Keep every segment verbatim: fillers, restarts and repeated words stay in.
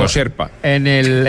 Nuestro Sherpa. En el,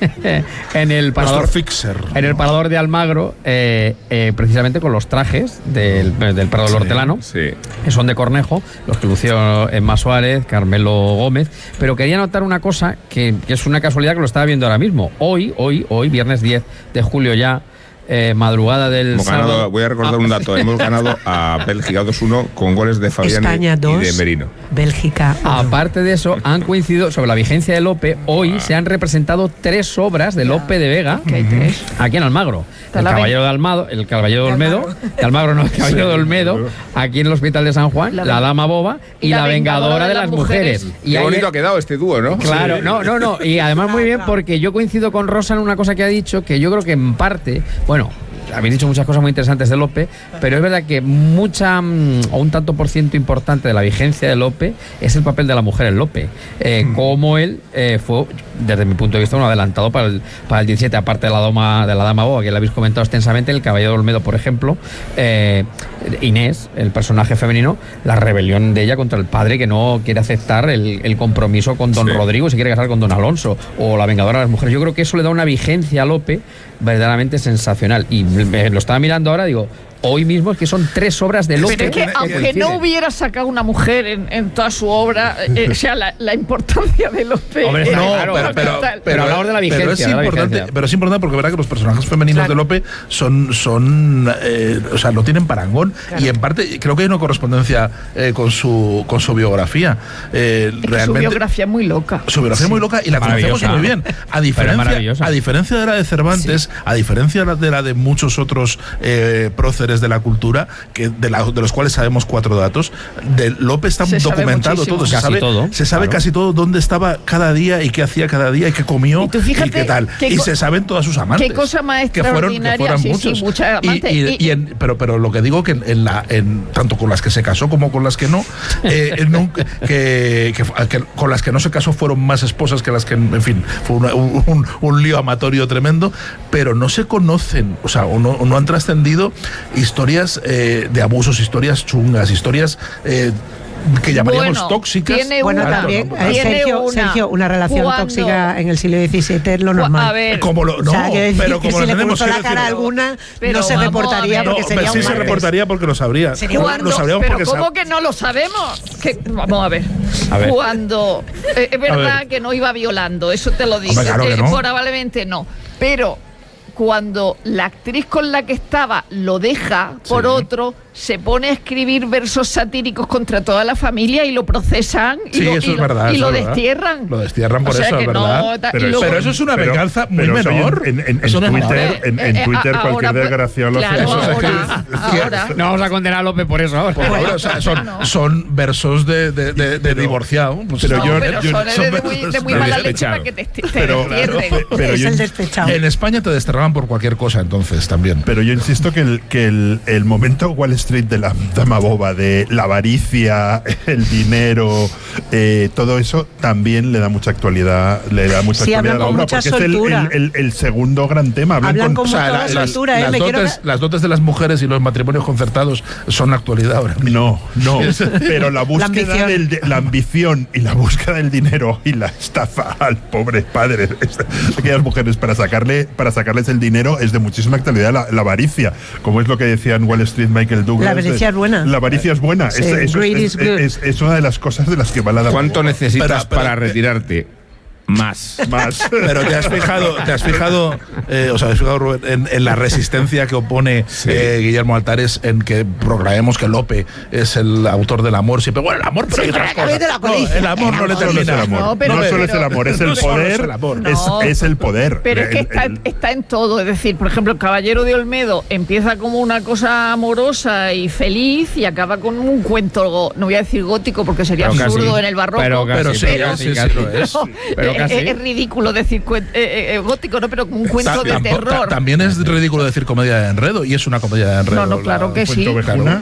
en el parador, fixer. En el parador de Almagro, eh, eh, precisamente con los trajes del, del Prado del Hortelano, sí. que son de Cornejo, los que lució Emma Suárez, Carmelo Gómez. Pero quería notar una cosa que, que es una casualidad que lo estaba viendo ahora mismo. Hoy, hoy, hoy, viernes diez de julio ya, Eh, madrugada del Hemos sábado. ganado, voy a recordar ah. un dato. Hemos ganado a Bélgica dos uno con goles de Fabián España y, dos, y de Merino. Bélgica uno. Aparte de eso, han coincidido sobre la vigencia de Lope. Hoy ah. se han representado tres obras de Lope de Vega ¿Qué hay tres? aquí en Almagro. El Caballero de Almagro, el Caballero de Olmedo, de Almagro no, el Caballero de Olmedo, aquí en el Hospital de San Juan, la, la Dama Boba y la, la Vengadora de las Mujeres. mujeres. Y Qué bonito ha quedado este dúo, ¿no? Claro, sí. no, no, no. Y además muy bien porque yo coincido con Rosa en una cosa que ha dicho, que yo creo que en parte, bueno, habéis dicho muchas cosas muy interesantes de Lope, pero es verdad que mucha, o un tanto por ciento importante de la vigencia de Lope es el papel de la mujer en Lope. Eh, mm. Como él eh, fue, desde mi punto de vista, un adelantado para el, para el diecisiete, aparte de la dama, de la Dama Boba, que la habéis comentado extensamente, el Caballero de Olmedo, por ejemplo, eh, Inés, el personaje femenino, la rebelión de ella contra el padre que no quiere aceptar el, el compromiso con don sí. Rodrigo y se quiere casar con don Alonso, o la Vengadora de las Mujeres. Yo creo que eso le da una vigencia a Lope verdaderamente sensacional. Y me, lo estaba mirando ahora, digo, hoy mismo es que son tres obras de Lope. Pero es que aunque no hubiera sacado una mujer en, en toda su obra, eh, o sea, la, la importancia de Lope. Hombre, eh, no, claro, pero, pero, pero, pero hablamos de la vigencia. Pero es, de la importante, vigencia. pero es importante porque verá que los personajes femeninos claro. de Lope son, son eh, o sea, no tienen parangón. Claro. Y en parte creo que hay una correspondencia eh, con su con su biografía. Eh, es que realmente, su biografía es muy loca. Su biografía es sí. muy loca y la conocemos muy bien. A diferencia, a diferencia de la de Cervantes, sí. a diferencia de la de muchos otros eh, próceres de la cultura, que de, la, de los cuales sabemos cuatro datos, de Lope está se documentado todo, se casi sabe, todo, se sabe claro. casi todo dónde estaba cada día y qué hacía cada día y qué comió y, y qué tal. Qué y se saben todas sus amantes. Qué cosa más extraordinaria. Que fueron, que fueron sí, muchos. Sí, muchas amantes. Y, y, y en, pero, pero lo que digo que en, en la, en, tanto con las que se casó como con las que no, eh, no que, que, que con las que no se casó fueron más esposas que las que, en fin, fue una, un, un, un lío amatorio tremendo, pero no se conocen, o sea, o no, o no han trascendido historias eh, de abusos, historias chungas, historias eh, que llamaríamos bueno, tóxicas. Tiene bueno, una, también, no, eh, Sergio, una, Sergio, una relación cuando, tóxica en el siglo diecisiete es lo normal. A ver, como lo, no, o sea, que pero como si lo le tenemos puso que la cara decir, alguna, pero no se reportaría no, porque sería sí un se martes. reportaría porque lo sabría. Cuando, lo sabríamos pero porque ¿cómo sab... que no lo sabemos? Que, vamos a ver. A ver. Cuando eh, es verdad que no iba violando, eso te lo digo. Hombre, claro que eh, no. Probablemente no. Pero cuando la actriz con la que estaba lo deja por sí. otro, se pone a escribir versos satíricos contra toda la familia y lo procesan y sí, lo, eso y es verdad, lo, y eso lo es destierran. Verdad. Lo destierran por o sea eso, es verdad. No, ta, pero, luego, pero eso es una pero, venganza muy pero menor. En, en, en eso no Twitter, en, en eh, Twitter eh, cualquier ahora, desgraciado lo claro, hace. Eso ahora, es que, ahora. No vamos a condenar a Lope por eso ahora. Por favor, o sea, son, no. son versos de, de, de, de pero, divorciado. Pues pero no, yo, pero yo, son, son de muy, de muy mala leche para que te, te pero, destierren. Claro, pero es yo, el despechado. En España te desterraban por cualquier cosa entonces también. Pero yo insisto que el, que el, el momento Wall Street de la Dama Boba, de la avaricia, el dinero, eh, todo eso también le da mucha actualidad, le da mucha sí, actualidad a la obra, mucha porque soltura. es el, el, el, el segundo gran tema. Hablan, hablan con, con o sea, mucha la, soltura. Las, eh, las, dotes, quiero... las dotes de las mujeres y los matrimonios concertados son actualidad ahora mismo. No, no, pero la búsqueda la ambición. del la ambición y la búsqueda del dinero y la estafa al pobre padre de aquellas mujeres para sacarle para sacarles el dinero es de muchísima actualidad. La, la avaricia, como es lo que decía en Wall Street Michael Douglas. La avaricia es buena. La avaricia es buena. Sí, es, eso es, es, es, es una de las cosas de las que va la Dama. ¿Cuánto necesitas pero, pero, para retirarte? Más. Más. Pero te has fijado, te has fijado, eh, o sea, has fijado Rubén, en, en la resistencia que opone sí. eh, Guillermo Altares en que proclamemos que Lope es el autor del amor. Siempre, bueno, el amor, pero hay otras cosas. No, el amor no, no le termina. El amor. No, pero, no pero, solo es el amor, es el poder. Es, el amor. No, es, es el poder. Pero es que el, está, el, está en todo. Es decir, por ejemplo, el Caballero de Olmedo empieza como una cosa amorosa y feliz y acaba con un cuento, no voy a decir gótico porque sería pero absurdo casi, en el barroco. Pero, casi, pero sí, pero, casi, sí, lo es. No, pero eh, casi. Es, es ridículo decir eh, eh, gótico, ¿no? Pero un cuento Ta, de tampoco, terror. Ta, también es ridículo decir comedia de enredo y es una comedia de enredo. No, no, claro la, que sí. Claro.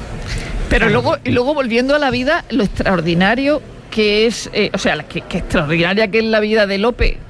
Pero luego, y luego volviendo a la vida, lo extraordinario que es, eh, o sea, que, que extraordinaria que es la vida de Lope,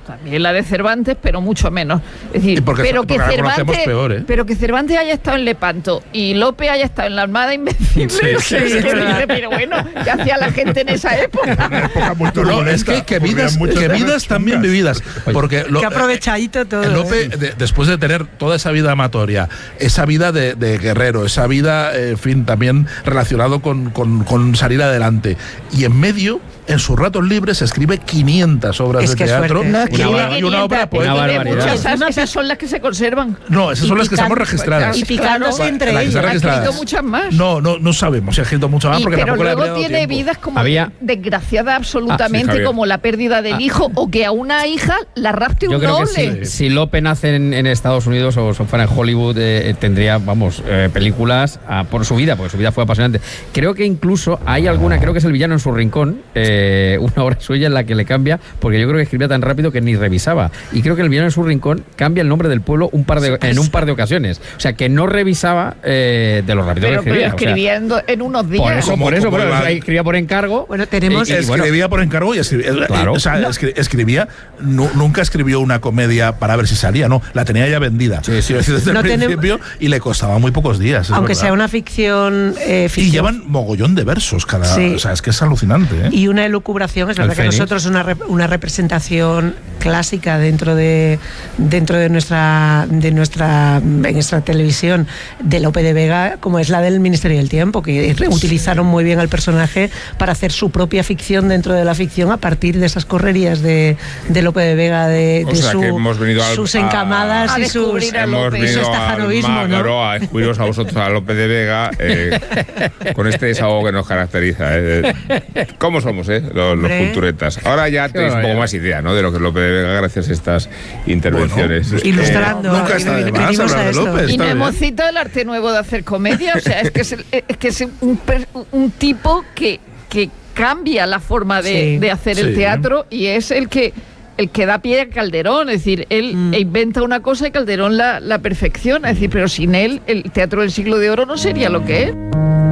también la de Cervantes, pero mucho menos. Es decir, Y porque- pero, que porque la conocemos Cervantes, peor, ¿eh? pero que Cervantes haya estado en Lepanto y Lope haya estado en la Armada Invencible. Sí, o sí, sea, sí, es que es verdad. dice, pero bueno, ¿qué hacía la gente en esa época? Una época muy No, turbulenta, es que, que ocurrían vidas, muchas que cosas vidas también chungas. vividas. Porque lo- Qué aprovechadito todo. Eh, Lope, ¿eh? de- después de tener toda esa vida amatoria, esa vida de, de guerrero, esa vida, eh, en fin, también relacionado con, con- con salir adelante. Y en medio, en sus ratos libres, escribe quinientas obras Es de que teatro suerte. No, y, escribe una, y una obra quinientas, Una poética. escribe barbaridad. muchas, esas, esas son las que se conservan. No, esas son las que estamos picando- registradas. Y picándose Claro, entre las que ellas. están Ha escrito registradas. muchas más. No, no, no sabemos si ha escrito mucho más Y- porque pero tampoco le habría luego dado tiene tiempo. vidas como Había- desgraciadas Ah, absolutamente, sí, Javier. como la pérdida del Ah. hijo o que a una hija la rapte Yo un creo que noble. si, si Lope nace en, en Estados Unidos o si fuera en Hollywood, eh, tendría, vamos, eh, películas ah, por su vida, porque su vida fue apasionante. Creo que incluso hay alguna, creo que es El villano en su rincón, eh, una obra suya en la que le cambia, porque yo creo que escribía tan rápido que ni revisaba. Y creo que El villano en su rincón cambia el nombre del pueblo un par de, en un par de ocasiones. O sea, que no revisaba eh, de lo rápido Pero, que pero escribía. o sea, escribiendo en unos días. por eso, Como- por eso, como por eso, Iván. escribía por encargo. Bueno, tenemos- Y- y bueno, Escribía por encargo y escribía. Claro. O sea, escri- escribía, nu- nunca escribió una comedia para ver si salía, no, la tenía ya vendida. Sí, sí. Quiero decir, desde No el tenemos- principio y le costaba muy pocos días. es Aunque verdad. sea una ficción, eh, Y ficción llevan mogollón de versos cada. Sí. O sea, es que es alucinante, ¿eh? y una elucubración. Es El verdad que Fénix. nosotros una, rep- una representación clásica dentro de dentro de nuestra de nuestra en nuestra televisión de Lope de Vega, como es la del Ministerio del Tiempo, que utilizaron muy bien al personaje para hacer su propia ficción dentro de la ficción a partir de esas correrías de, de Lope de Vega, de, O de sea, su- que hemos venido al- sus a- encamadas a y sus descubrir a Hemos Lope. y su venido al estajanovismo, ¿no? Mágaro a descubriros a vosotros, a López de Vega, eh, con este desahogo que nos caracteriza. eh. ¿Cómo somos, eh? Los, los Hombre. culturetas. Ahora ya tenéis un poco barbaridad. más idea, ¿no? De lo que es López de Vega gracias a estas intervenciones. Bueno, Ilustrando. Eh, nunca está de más Venimos hablar a de esto. López. Y está no bien. hemos citado el arte nuevo de hacer comedia. O sea, es que es, el- es, que es un, per- un tipo que, que cambia la forma de, Sí. de hacer Sí. el teatro y es el que el que da pie a Calderón. Es decir, él Mm. inventa una cosa y Calderón la, la perfecciona. Es decir, pero sin él el teatro del siglo de oro no sería lo que es.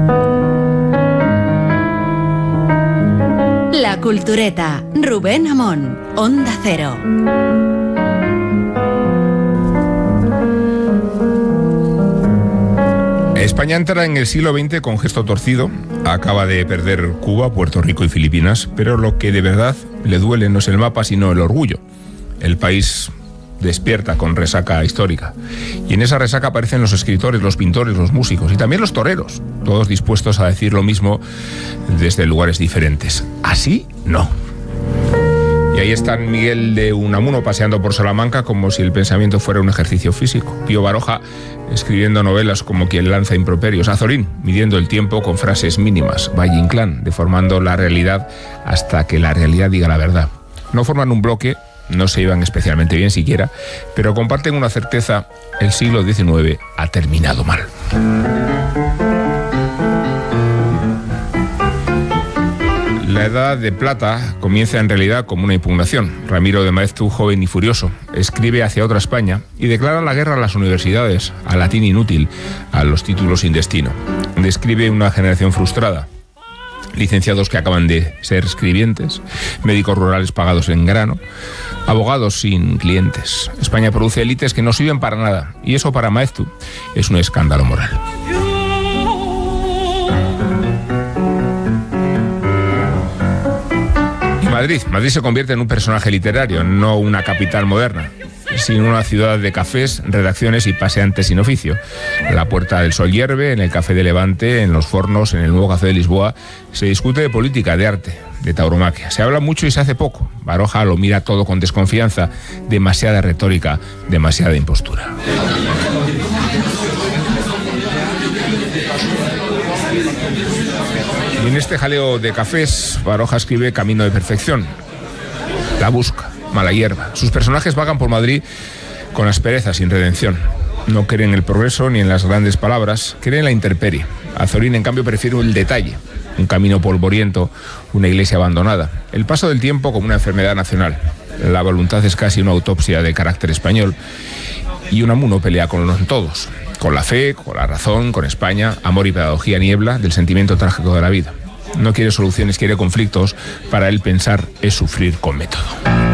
La Cultureta, Rubén Amón, Onda Cero. España entra en el siglo veinte con gesto torcido. Acaba de perder Cuba, Puerto Rico y Filipinas, pero lo que de verdad le duele no es el mapa, sino el orgullo. El país despierta con resaca histórica. Y en esa resaca aparecen los escritores, los pintores, los músicos y también los toreros, todos dispuestos a decir lo mismo desde lugares diferentes. Así no. Y ahí están Miguel de Unamuno paseando por Salamanca como si el pensamiento fuera un ejercicio físico. Pío Baroja escribiendo novelas como quien lanza improperios. Azorín midiendo el tiempo con frases mínimas. Valle Inclán deformando la realidad hasta que la realidad diga la verdad. No forman un bloque, no se llevan especialmente bien siquiera, pero comparten una certeza: el siglo diecinueve ha terminado mal. La Edad de Plata comienza en realidad como una impugnación. Ramiro de Maeztu, joven y furioso, escribe hacia otra España y declara la guerra a las universidades, al latín inútil, a los títulos sin destino. Describe una generación frustrada. Licenciados que acaban de ser escribientes, médicos rurales pagados en grano, abogados sin clientes. España produce élites que no sirven para nada, y eso para Maeztu es un escándalo moral. Madrid. Madrid se convierte en un personaje literario, no una capital moderna, sino una ciudad de cafés, redacciones y paseantes sin oficio. La Puerta del Sol hierve, en el Café de Levante, en los Fornos, en el nuevo Café de Lisboa, se discute de política, de arte, de tauromaquia. Se habla mucho y se hace poco. Baroja lo mira todo con desconfianza, demasiada retórica, demasiada impostura. Y en este jaleo de cafés, Baroja escribe Camino de Perfección. La busca, mala hierba. Sus personajes vagan por Madrid con aspereza, sin redención. No creen en el progreso ni en las grandes palabras, creen en la intemperie. Azorín, en cambio, prefiere el detalle. Un camino polvoriento, una iglesia abandonada. El paso del tiempo como una enfermedad nacional. La voluntad es casi una autopsia de carácter español. Y Unamuno pelea con los todos. Con la fe, con la razón, con España, amor y pedagogía niebla del sentimiento trágico de la vida. No quiere soluciones, quiere conflictos. Para él pensar es sufrir con método.